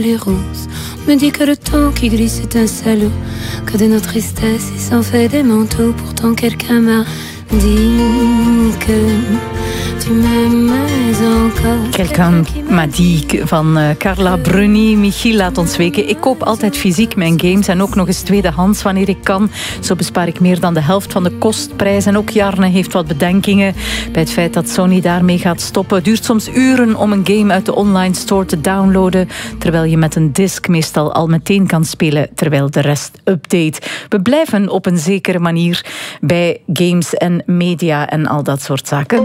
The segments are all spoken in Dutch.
les roses. On me dit que le temps qui glisse est un salaud, que de nos tristesses il s'en fait des manteaux. Pourtant quelqu'un m'a dit que tu m'aimes encore. Quelqu'un m'a dit van Carla Bruni. Michiel laat ons weten. Ik koop altijd fysiek mijn games en ook nog eens tweedehands wanneer ik kan. Zo bespaar ik meer dan de helft van de kostprijs. En ook Jarne heeft wat bedenkingen bij het feit dat Sony daarmee gaat stoppen. Het duurt soms uren om een game uit de online store te downloaden, terwijl je met een disc meestal al meteen kan spelen terwijl de rest update. We blijven op een zekere manier bij games en media en al dat soort zaken.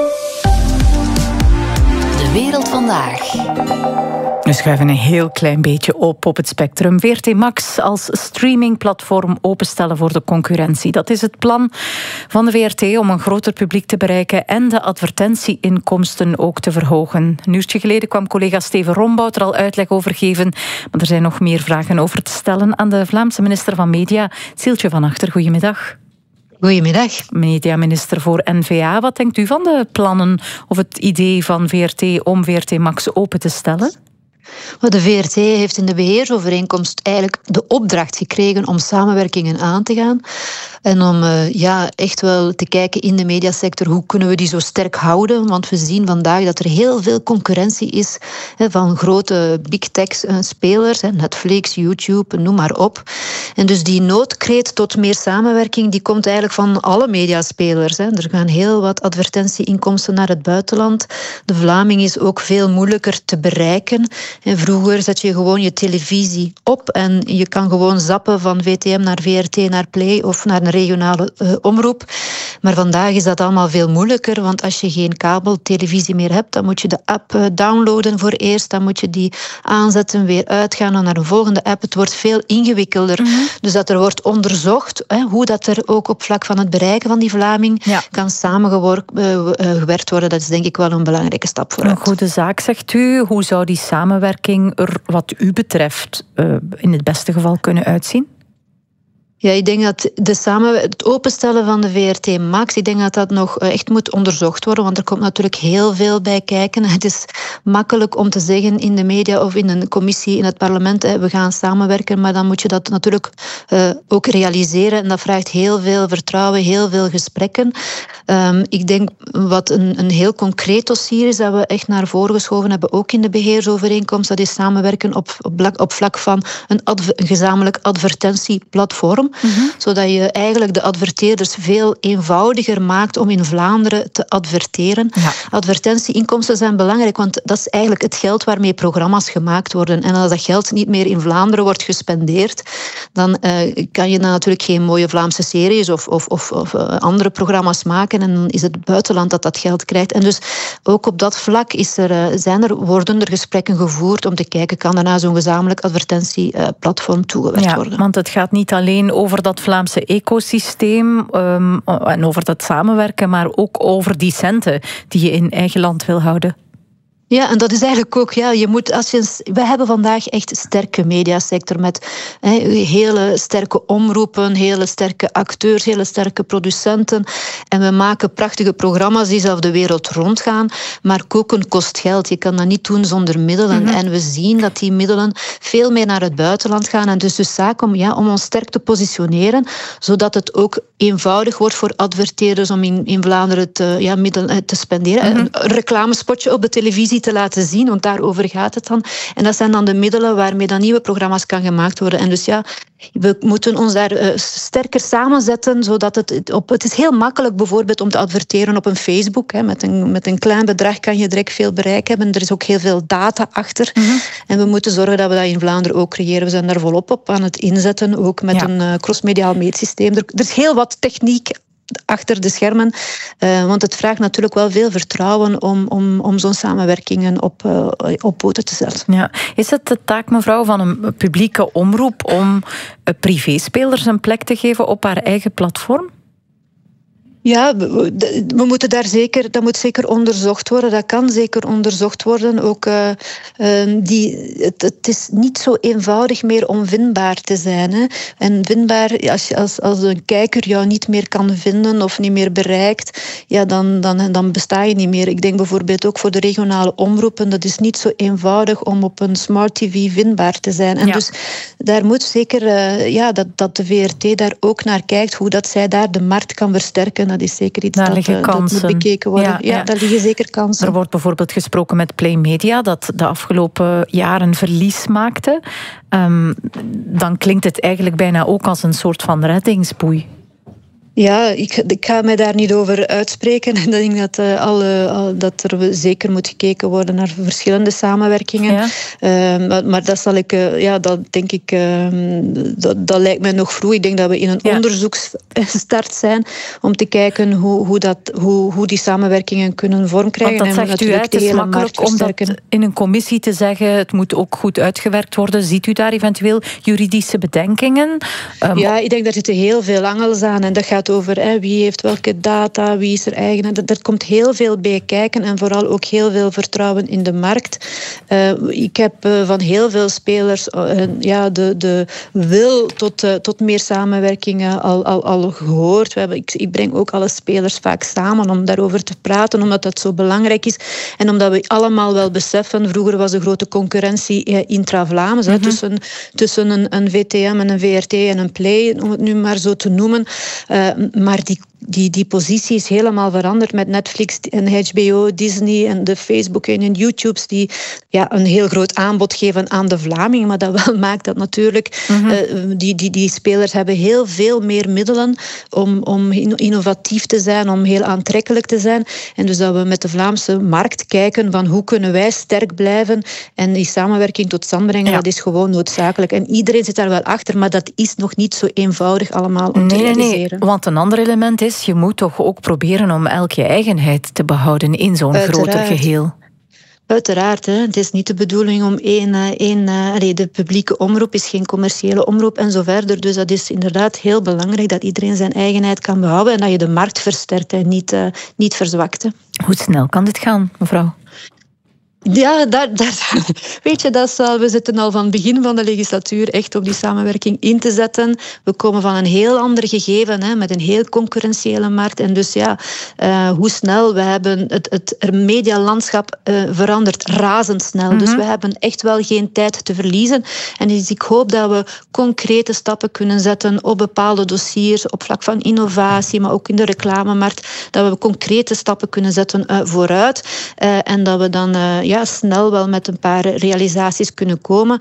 De wereld vandaag. We schuiven een heel klein beetje op het spectrum. VRT Max als streamingplatform openstellen voor de concurrentie. Dat is het plan van de VRT om een groter publiek te bereiken en de advertentieinkomsten ook te verhogen. Een uurtje geleden kwam collega Steven Rombout er al uitleg over geven. Maar er zijn nog meer vragen over te stellen aan de Vlaamse minister van Media, Sieltje van Achter. Goedemiddag. Goedemiddag. Mediaminister voor N-VA. Wat denkt u van de plannen of het idee van VRT om VRT Max open te stellen? De VRT heeft in de beheersovereenkomst eigenlijk de opdracht gekregen om samenwerkingen aan te gaan. En om echt wel te kijken in de mediasector, hoe kunnen we die zo sterk houden? Want we zien vandaag dat er heel veel concurrentie is van grote big tech spelers, Netflix, YouTube, noem maar op. En dus die noodkreet tot meer samenwerking, die komt eigenlijk van alle mediaspelers. Er gaan heel wat advertentieinkomsten naar het buitenland. De Vlaming is ook veel moeilijker te bereiken. En vroeger zet je gewoon je televisie op en je kan gewoon zappen van VTM naar VRT, naar Play of naar een regionale omroep. Maar vandaag is dat allemaal veel moeilijker, want als je geen kabeltelevisie meer hebt, dan moet je de app downloaden voor eerst, dan moet je die aanzetten, weer uitgaan naar een volgende app. Het wordt veel ingewikkelder. Dus dat er wordt onderzocht hoe dat er ook op vlak van het bereiken van die Vlaming kan samengewerkt worden. Dat is denk ik wel een belangrijke stap vooruit. Een goede zaak, zegt u. Hoe zou die samenwerking er wat u betreft in het beste geval kunnen uitzien? Ja, ik denk dat het openstellen van de VRT Max, ik denk dat dat nog echt moet onderzocht worden, want er komt natuurlijk heel veel bij kijken. Het is makkelijk om te zeggen in de media of in een commissie in het parlement, we gaan samenwerken, maar dan moet je dat natuurlijk ook realiseren en dat vraagt heel veel vertrouwen, heel veel gesprekken. Ik denk wat een heel concreet dossier is dat we echt naar voren geschoven hebben, ook in de beheersovereenkomst, dat is samenwerken op vlak van een gezamenlijk advertentieplatform. Zodat je eigenlijk de adverteerders veel eenvoudiger maakt om in Vlaanderen te adverteren. Ja. Advertentieinkomsten zijn belangrijk, want dat is eigenlijk het geld waarmee programma's gemaakt worden. En als dat geld niet meer in Vlaanderen wordt gespendeerd, dan kan je dan natuurlijk geen mooie Vlaamse series of andere programma's maken. En dan is het buitenland dat geld krijgt. En dus ook op dat vlak worden er gesprekken gevoerd om te kijken, kan er naar zo'n gezamenlijk advertentieplatform toegewerkt worden. Want het gaat niet alleen over dat Vlaamse ecosysteem en over dat samenwerken, maar ook over die centen die je in eigen land wil houden. Ja, en dat is eigenlijk ook, we hebben vandaag echt een sterke mediasector met hele sterke omroepen, hele sterke acteurs, hele sterke producenten. En we maken prachtige programma's die zelf de wereld rondgaan, maar koken kost geld. Je kan dat niet doen zonder middelen. En we zien dat die middelen veel meer naar het buitenland gaan. En dus de zaak om ons sterk te positioneren, zodat het ook eenvoudig wordt voor adverteerders om in Vlaanderen middelen te spenderen. Een reclamespotje op de televisie te laten zien, want daarover gaat het dan. En dat zijn dan de middelen waarmee dan nieuwe programma's kan gemaakt worden. En dus we moeten ons daar sterker samenzetten, zodat het is heel makkelijk bijvoorbeeld om te adverteren op een Facebook. Met een klein bedrag kan je direct veel bereik hebben. Er is ook heel veel data achter. En we moeten zorgen dat we dat in Vlaanderen ook creëren. We zijn daar volop op aan het inzetten, ook met een crossmediaal meetsysteem. Er is heel wat techniek achter de schermen, want het vraagt natuurlijk wel veel vertrouwen om zo'n samenwerkingen op poten te zetten. Ja. Is het de taak, mevrouw, van een publieke omroep om privéspelers een plek te geven op haar eigen platform? Ja, we moeten dat moet zeker onderzocht worden. Dat kan zeker onderzocht worden. Ook, het is niet zo eenvoudig meer om vindbaar te zijn. Hè. En vindbaar, als een kijker jou niet meer kan vinden of niet meer bereikt, ja, dan besta je niet meer. Ik denk bijvoorbeeld ook voor de regionale omroepen, dat is niet zo eenvoudig om op een smart TV vindbaar te zijn. En dus daar moet zeker dat de VRT daar ook naar kijkt, hoe dat zij daar de markt kan versterken. Dat is zeker iets dat moet bekeken worden. Ja, daar liggen zeker kansen. Er wordt bijvoorbeeld gesproken met Play Media, dat de afgelopen jaren verlies maakte. Dan klinkt het eigenlijk bijna ook als een soort van reddingsboei. Ja, ik ga mij daar niet over uitspreken. Ik denk dat er zeker moet gekeken worden naar verschillende samenwerkingen. Ja. Maar dat zal ik, dat denk ik, dat lijkt mij nog vroeg. Ik denk dat we in een onderzoeksstart zijn om te kijken hoe die samenwerkingen kunnen vorm krijgen. Want dat zegt u, het is makkelijk om dat in een commissie te zeggen. Het moet ook goed uitgewerkt worden. Ziet u daar eventueel juridische bedenkingen? Ja, ik denk dat er heel veel angels aan en dat gaat over wie heeft welke data, wie is er eigenaar. Er komt heel veel bij kijken en vooral ook heel veel vertrouwen in de markt. Ik heb van heel veel spelers de wil tot meer samenwerkingen al gehoord. Ik breng ook alle spelers vaak samen om daarover te praten, omdat dat zo belangrijk is. En omdat we allemaal wel beseffen, vroeger was de grote concurrentie intra-Vlaams, tussen een VTM en een VRT en een Play, om het nu maar zo te noemen. Maar die positie is helemaal veranderd met Netflix en HBO, Disney en de Facebook en YouTubes die een heel groot aanbod geven aan de Vlamingen. Maar dat wel maakt dat natuurlijk die spelers hebben heel veel meer middelen om innovatief te zijn, om heel aantrekkelijk te zijn. En dus dat we met de Vlaamse markt kijken van hoe kunnen wij sterk blijven en die samenwerking tot stand brengen, dat is gewoon noodzakelijk. En iedereen zit daar wel achter, maar dat is nog niet zo eenvoudig allemaal om te realiseren. Nee, want een ander element is, je moet toch ook proberen om elke eigenheid te behouden in zo'n groter geheel. Uiteraard, het is niet de bedoeling om de publieke omroep is geen commerciële omroep en zo verder. Dus dat is inderdaad heel belangrijk dat iedereen zijn eigenheid kan behouden en dat je de markt versterkt en niet verzwakt. Hoe snel kan dit gaan, mevrouw? Ja, weet je, we zitten al van het begin van de legislatuur echt op die samenwerking in te zetten. We komen van een heel ander gegeven, met een heel concurrentiële markt. En dus hoe snel, we hebben het medialandschap verandert razendsnel. Dus we hebben echt wel geen tijd te verliezen. En dus ik hoop dat we concrete stappen kunnen zetten op bepaalde dossiers, op vlak van innovatie, maar ook in de reclamemarkt, dat we concrete stappen kunnen zetten vooruit. En dat we dan snel wel met een paar realisaties kunnen komen.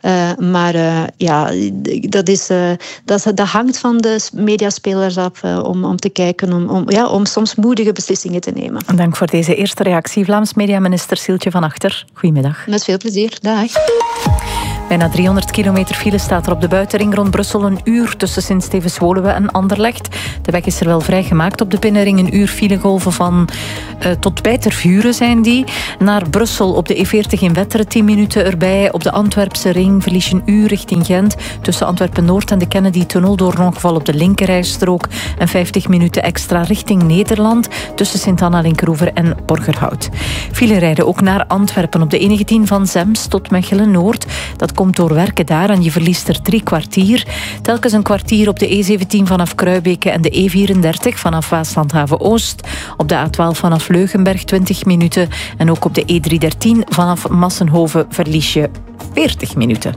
Dat hangt van de mediaspelers af om te kijken, om soms moedige beslissingen te nemen. Dank voor deze eerste reactie. Vlaams mediaminister Sieltje van Achter. Goedemiddag. Met veel plezier. Dag. Bijna 300 kilometer file staat er op de buitenring rond Brussel, een uur tussen Sint-Stevens-Woluwe en Anderlecht. De weg is er wel vrijgemaakt op de binnenring. Een uur filegolven van tot bij Tervuren zijn die. Naar Brussel op de E40 in Wetteren 10 minuten erbij. Op de Antwerpse ring verlies je een uur richting Gent. Tussen Antwerpen-Noord en de Kennedy-tunnel door een ongeval op de linkerrijstrook. En 50 minuten extra richting Nederland tussen Sint-Anna-Linkeroever en Borgerhout. File rijden ook naar Antwerpen op de E19 van Zems tot Mechelen-Noord. Dat komt door werken daar en je verliest er 3 kwartier. Telkens een kwartier op de E17 vanaf Kruibeke en de E34 vanaf Waaslandhaven-Oost. Op de A12 vanaf Leugenberg 20 minuten. En ook op de E313 vanaf Massenhoven verlies je 40 minuten.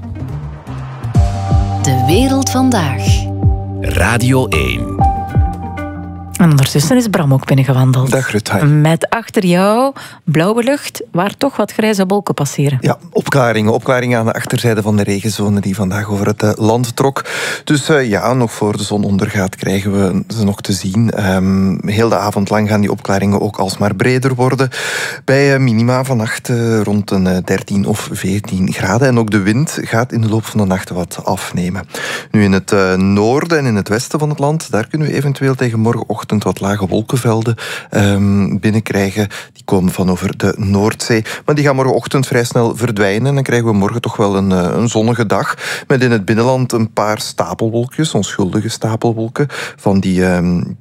De wereld vandaag. Radio 1. En ondertussen is Bram ook binnengewandeld. Dag Ruth. Met achter jou blauwe lucht, waar toch wat grijze wolken passeren. Ja, opklaringen aan de achterzijde van de regenzone die vandaag over het land trok. Dus nog voor de zon ondergaat krijgen we ze nog te zien. Heel de avond lang gaan die opklaringen ook alsmaar breder worden. Bij minima vannacht rond een 13 of 14 graden. En ook de wind gaat in de loop van de nacht wat afnemen. Nu in het noorden en in het westen van het land, daar kunnen we eventueel tegen morgenochtend wat lage wolkenvelden binnenkrijgen. Die komen van over de Noordzee. Maar die gaan morgenochtend vrij snel verdwijnen. En dan krijgen we morgen toch wel een zonnige dag. Met in het binnenland een paar stapelwolkjes, onschuldige stapelwolken. Van die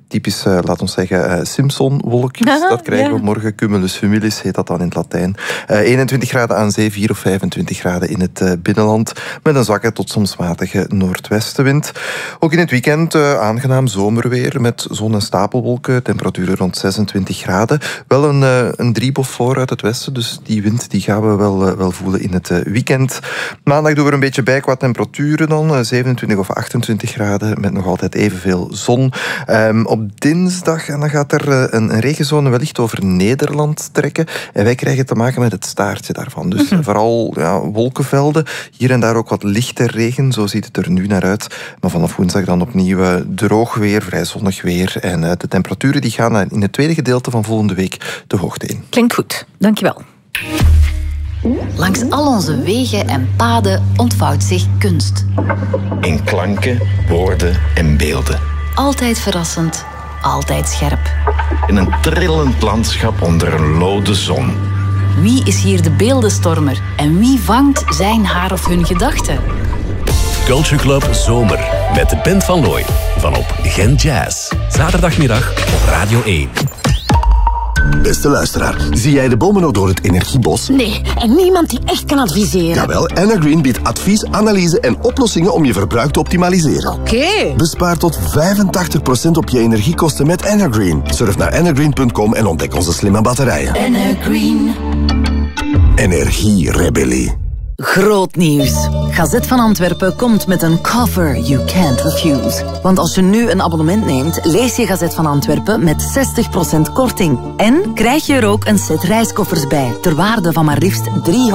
typisch, laten we zeggen, Simpson-wolkjes. Dat krijgen we morgen. Cumulus humilis heet dat dan in het Latijn. 21 graden aan zee, 4 of 25 graden in het binnenland. Met een zwakke tot soms matige noordwestenwind. Ook in het weekend aangenaam zomerweer met zon en stapelwolken. Temperaturen rond 26 graden. Wel een driebof voor uit het westen, dus die wind die gaan we wel voelen in het weekend. Maandag doen we er een beetje bij qua temperaturen dan. 27 of 28 graden met nog altijd evenveel zon. Op dinsdag en dan gaat er een regenzone wellicht over Nederland trekken. En wij krijgen te maken met het staartje daarvan. Dus vooral wolkenvelden. Hier en daar ook wat lichte regen. Zo ziet het er nu naar uit. Maar vanaf woensdag dan opnieuw droog weer, vrij zonnig weer. En de temperaturen die gaan in het tweede gedeelte van volgende week de hoogte in. Klinkt goed. Dankjewel. Langs al onze wegen en paden ontvouwt zich kunst. In klanken, woorden en beelden. Altijd verrassend, altijd scherp. In een trillend landschap onder een lode zon. Wie is hier de beeldenstormer en wie vangt zijn haar of hun gedachten? Culture Club Zomer met de Band van Looy van op Gent Jazz. Zaterdagmiddag op Radio 1. Beste luisteraar, zie jij de bomen nog door het energiebos? Nee, en niemand die echt kan adviseren. Jawel, Energreen biedt advies, analyse en oplossingen om je verbruik te optimaliseren. Oké. Bespaar tot 85% op je energiekosten met Energreen. Surf naar energreen.com en ontdek onze slimme batterijen. Energreen. Energierebellie. Groot nieuws. Gazet van Antwerpen komt met een cover you can't refuse. Want als je nu een abonnement neemt, lees je Gazet van Antwerpen met 60% korting. En krijg je er ook een set reiskoffers bij, ter waarde van maar liefst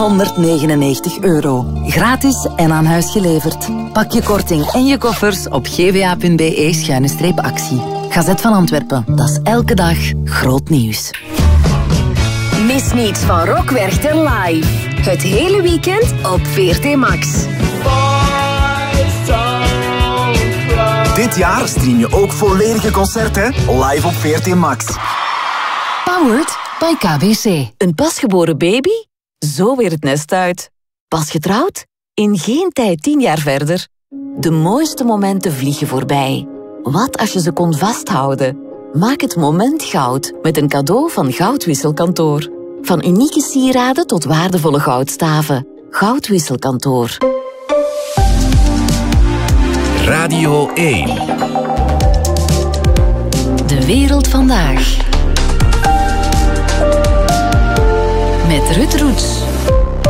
€399. Gratis en aan huis geleverd. Pak je korting en je koffers op gva.be/actie. Gazet van Antwerpen, dat is elke dag groot nieuws. Mis niets van Rock Werchter live. Het hele weekend op VRT Max. Dit jaar stream je ook volledige concerten live op VRT Max. Powered by KBC. Een pasgeboren baby? Zo weer het nest uit. Pas getrouwd? In geen tijd 10 jaar verder. De mooiste momenten vliegen voorbij. Wat als je ze kon vasthouden? Maak het moment goud met een cadeau van Goudwisselkantoor. Van unieke sieraden tot waardevolle goudstaven. Goudwisselkantoor. Radio 1. De wereld vandaag. Met Ruud Roets.